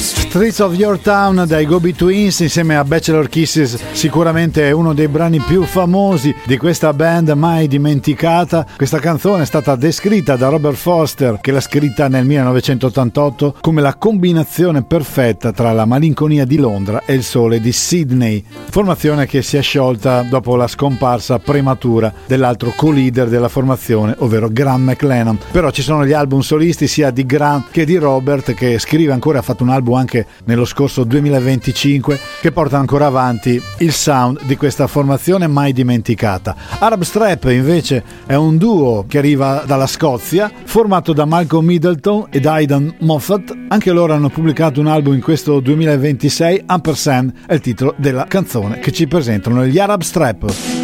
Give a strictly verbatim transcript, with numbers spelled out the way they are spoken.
Streets of Your Town dai Go-Betweens insieme a Bachelor Kisses, sicuramente è uno dei brani più famosi di questa band mai dimenticata. Questa canzone è stata descritta da Robert Foster, che l'ha scritta nel millenovecentottantotto, come la combinazione perfetta tra la malinconia di Londra e il sole di Sydney, formazione che si è sciolta dopo la scomparsa prematura dell'altro co-leader della formazione, ovvero Grant McLennan. Però ci sono gli album solisti sia di Grant che di Robert, che scrive ancora, ha fatto un album anche nello scorso duemilaventicinque, che porta ancora avanti il sound di questa formazione mai dimenticata. Arab Strap invece è un duo che arriva dalla Scozia, formato da Malcolm Middleton ed Aidan Moffat. Anche loro hanno pubblicato un album in questo duemilaventisei. Ampersand è il titolo della canzone che ci presentano gli Arab Strap.